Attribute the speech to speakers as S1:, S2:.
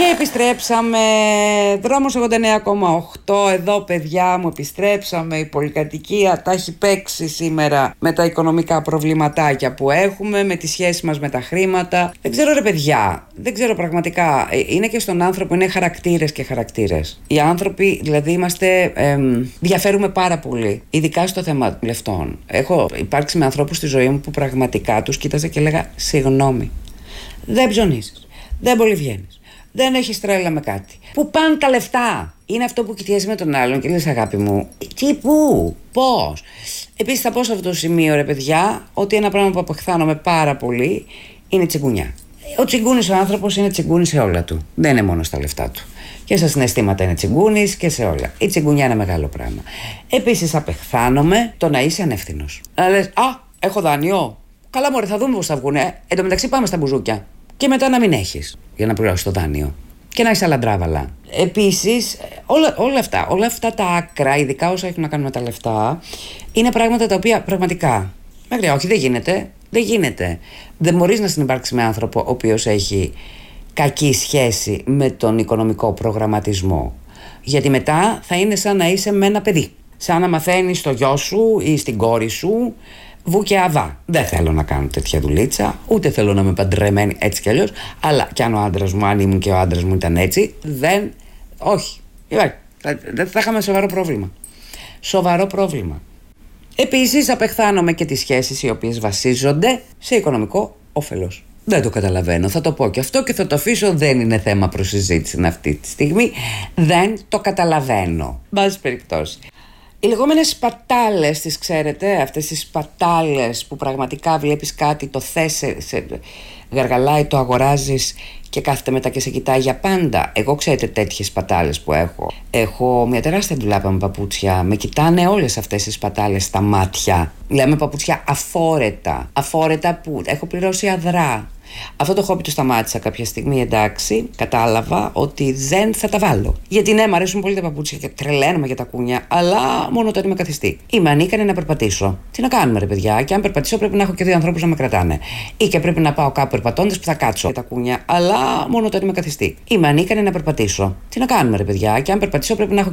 S1: Και επιστρέψαμε, δρόμος 89,8, εδώ παιδιά μου επιστρέψαμε, η πολυκατοικία τα έχει παίξει σήμερα με τα οικονομικά προβληματάκια που έχουμε, με τη σχέση μας με τα χρήματα. Δεν ξέρω ρε παιδιά, δεν ξέρω πραγματικά, είναι και στον άνθρωπο, είναι χαρακτήρες και χαρακτήρες. Οι άνθρωποι δηλαδή είμαστε, διαφέρουμε πάρα πολύ, ειδικά στο θέμα λεφτών. Έχω υπάρξει με ανθρώπους στη ζωή μου που πραγματικά τους κοίταζα και λέγα συγγνώμη, δεν ψωνίζεις, δεν πολύ βγαίνεις, δεν έχεις τρέλα με κάτι. Πού πάνε τα λεφτά? Είναι αυτό που κοιτιάζει με τον άλλον και λες αγάπη μου, τι, πού, πώς. Επίσης θα πω σε αυτό το σημείο ρε παιδιά ότι ένα πράγμα που απεχθάνομαι πάρα πολύ είναι η τσιγκουνιά. Ο τσιγκούνης ο άνθρωπος είναι τσιγκούνης σε όλα του. Δεν είναι μόνο στα λεφτά του. Και στα συναισθήματα είναι τσιγκούνης και σε όλα. Η τσιγκουνιά είναι μεγάλο πράγμα. Επίσης απεχθάνομαι το να είσαι ανεύθυνος. Να λες, έχω δάνειο. Καλά μωρέ, θα δούμε πώς θα βγουνε. Εν τω μεταξύ πάμε στα μπουζούκια. Και μετά να μην έχεις για να πληρώσεις το δάνειο. Και να έχεις άλλα ντράβαλα. Επίσης, όλα αυτά τα άκρα, ειδικά όσα έχουν να κάνουν με τα λεφτά, είναι πράγματα τα οποία πραγματικά. Μέχρι όχι, δεν γίνεται. Δεν γίνεται. Δεν μπορείς να συνυπάρξεις με άνθρωπο ο οποίος έχει κακή σχέση με τον οικονομικό προγραμματισμό. Γιατί μετά θα είναι σαν να είσαι με ένα παιδί. Σαν να μαθαίνεις στο γιο σου ή στην κόρη σου βου και αβά. Δεν θέλω να κάνω τέτοια δουλίτσα, ούτε θέλω να είμαι παντρεμένη έτσι κι αλλιώς. Αλλά κι αν ο άντρας μου, αν ήμουν και ο άντρας μου ήταν έτσι, όχι. Δεν θα είχαμε σοβαρό πρόβλημα. Σοβαρό πρόβλημα. Επίσης απεχθάνομαι και τις σχέσεις οι οποίες βασίζονται σε οικονομικό όφελος. Δεν το καταλαβαίνω, θα το πω και αυτό και θα το αφήσω, δεν είναι θέμα προς συζήτηση αυτή τη στιγμή. Δεν το καταλαβαίνω. Μπας περιπτώσει. Οι λεγόμενες σπατάλες, τις ξέρετε, αυτές οι σπατάλες που πραγματικά βλέπεις κάτι, το θες, σε γαργαλάει, το αγοράζεις και κάθεται μετά και σε κοιτάει για πάντα. Εγώ ξέρετε τέτοιες σπατάλες που έχω. Έχω μια τεράστια ντουλάπα με παπούτσια, με κοιτάνε όλες αυτές οι σπατάλες στα μάτια. Λέμε παπούτσια αφόρετα, αφόρετα που έχω πληρώσει αδρά. Αυτό το χόμπι το σταμάτησα κάποια στιγμή, εντάξει, κατάλαβα ότι δεν θα τα βάλω. Γιατί ναι, μου αρέσουν πολύ τα παπούτσια και τρελαίνομαι για τα κούνια, αλλά μόνο όταν είμαι καθιστή. Είμαι ανίκανη να περπατήσω. Τι να κάνουμε, ρε παιδιά, και αν περπατήσω πρέπει να έχω και δύο ανθρώπους να με κρατάνε. Ή και πρέπει να πάω κάπου περπατώντας που θα κάτσω για τα κούνια, αλλά μόνο όταν είμαι καθιστή. Είμαι ανίκανη να περπατήσω. Τι να κάνουμε, ρε παιδιά, και αν περπατήσω πρέπει να έχω